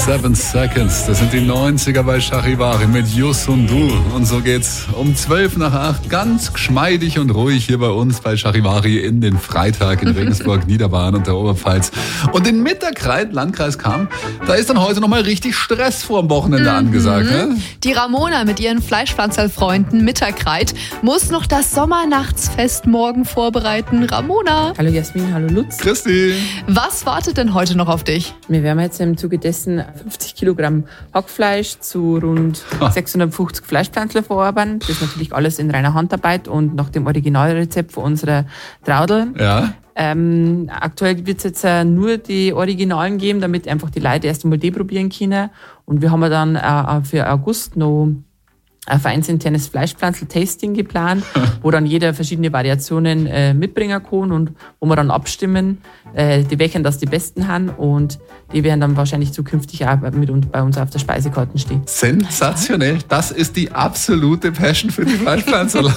7 Seconds, das sind die 90er bei Charivari mit Jus und Du. Und so geht's um 12 nach 8 ganz geschmeidig und ruhig hier bei uns bei Charivari in den Freitag in Regensburg, Niederbayern und der Oberpfalz. Und in Mitterkreid, Landkreis Cham, da ist dann heute nochmal richtig Stress vor dem Wochenende angesagt. Ne? Die Ramona mit ihren Fleischpflanzerfreunden Mitterkreid muss noch das Sommernachtsfest morgen vorbereiten. Ramona. Hallo Jasmin, hallo Lutz. Christi. Was wartet denn heute noch auf dich? Wir werden jetzt im Zuge dessen 50 Kilogramm Hackfleisch zu rund 650 Fleischpflanzler verarbeiten. Das ist natürlich alles in reiner Handarbeit und nach dem Originalrezept von unserer Traudel. Ja. Aktuell wird es jetzt nur die Originalen geben, damit einfach die Leute erst einmal die probieren können. Und wir haben dann für August noch ein vereinsinternes Fleischpflanzl-Tasting geplant, wo dann jeder verschiedene Variationen mitbringen kann und wo wir dann abstimmen, die welchen das die besten haben und die werden dann wahrscheinlich zukünftig auch bei uns auf der Speisekarte stehen. Sensationell, das ist die absolute Passion für die Fleischpflanzerl.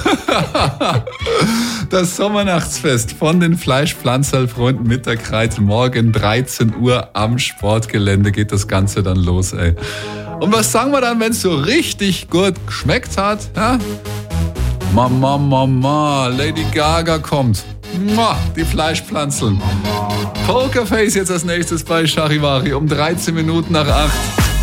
Das Sommernachtsfest von den Fleischpflanzerl-Freunden Mitterkreid. Morgen 13 Uhr am Sportgelände geht das Ganze dann los, ey. Und was sagen wir dann, wenn es so richtig gut geschmeckt hat? Ja? Mama, Lady Gaga kommt. Die Fleischpflanzeln. Pokerface jetzt als nächstes bei Charivari um 13 Minuten nach 8.